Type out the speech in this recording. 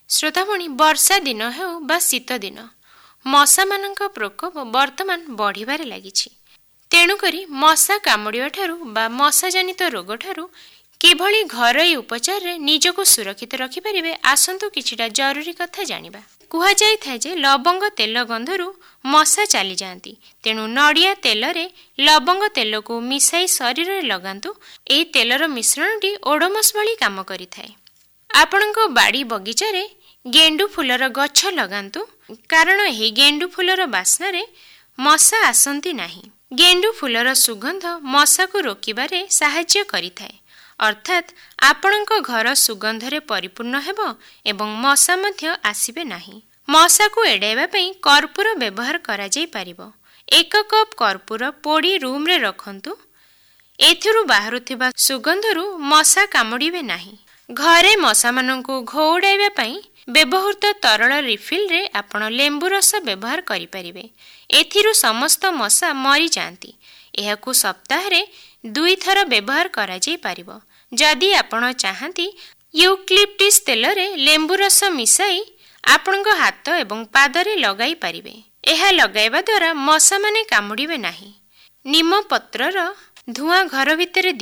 ଶ୍ରୋତାଭଣୀ, ବର୍ଷା ଦିନ ହେଉ ବା ଶୀତ ଦିନ, ମଶାମାନଙ୍କ ପ୍ରକୋପ ବର୍ତ୍ତମାନ ବଢ଼ିବାରେ ଲାଗିଛି। ତେଣୁକରି ମଶା କାମୁଡ଼ିବାଠାରୁ ବା ମଶାଜନିତ ରୋଗଠାରୁ କିଭଳି ଘରୋଇ ଉପଚାରରେ ନିଜକୁ ସୁରକ୍ଷିତ ରଖିପାରିବେ, ଆସନ୍ତୁ କିଛିଟା ଜରୁରୀ କଥା ଜାଣିବା। କୁହାଯାଇଥାଏ ଯେ ଲବଙ୍ଗ ତେଲ ଗନ୍ଧରୁ ମଶା ଚାଲିଯାଆନ୍ତି। ତେଣୁ ନଡ଼ିଆ ତେଲରେ ଲବଙ୍ଗ ତେଲକୁ ମିଶାଇ ଶରୀରରେ ଲଗାନ୍ତୁ। ଏହି ତେଲର ମିଶ୍ରଣଟି ଓଡୋମସ୍ ଭଳି କାମ କରିଥାଏ। ଆପଣଙ୍କ ବାଡ଼ି ବଗିଚାରେ ଗେଣ୍ଡୁ ଫୁଲର ଗଛ ଲଗାନ୍ତୁ, କାରଣ ଏହି ଗେଣ୍ଡୁ ଫୁଲର ବାସ୍ନାରେ ମଶା ଆସନ୍ତି ନାହିଁ। ଗେଣ୍ଡୁ ଫୁଲର ସୁଗନ୍ଧ ମଶାକୁ ରୋକିବାରେ ସାହାଯ୍ୟ କରିଥାଏ, ଅର୍ଥାତ୍ ଆପଣଙ୍କ ଘର ସୁଗନ୍ଧରେ ପରିପୂର୍ଣ୍ଣ ହେବ ଏବଂ ମଶା ମଧ୍ୟ ଆସିବେ ନାହିଁ। ମଶାକୁ ଏଡ଼ାଇବା ପାଇଁ କର୍ପୂର ବ୍ୟବହାର କରାଯାଇପାରିବ। 1 କପ୍ କର୍ପୂର ପୋଡ଼ି ରୁମ୍ରେ ରଖନ୍ତୁ। ଏଥିରୁ ବାହାରୁଥିବା ସୁଗନ୍ଧରୁ ମଶା କାମୁଡ଼ିବେ ନାହିଁ। ଘରେ ମଶାମାନଙ୍କୁ ଘଉଡ଼ାଇବା ପାଇଁ ବ୍ୟବହୃତ ତରଳ ରିଫିଲ୍ରେ ଆପଣ ଲେମ୍ବୁ ରସ ବ୍ୟବହାର କରିପାରିବେ। ଏଥିରୁ ସମସ୍ତ ମଶା ମରିଯାଆନ୍ତି। ଏହାକୁ ସପ୍ତାହରେ 2 ଥର ବ୍ୟବହାର କରାଯାଇପାରିବ। ଯଦି ଆପଣ ଚାହାନ୍ତି, ୟୁକ୍ଲିପ୍ଟିସ୍ ତେଲରେ ଲେମ୍ବୁ ରସ ମିଶାଇ ଆପଣଙ୍କ ହାତ ଏବଂ ପାଦରେ ଲଗାଇ ପାରିବେ। ଏହା ଲଗାଇବା ଦ୍ୱାରା ମଶାମାନେ କାମୁଡ଼ିବେ ନାହିଁ। ନିମ ପତ୍ରର ଧୂଆଁ ଘର ଭିତରେ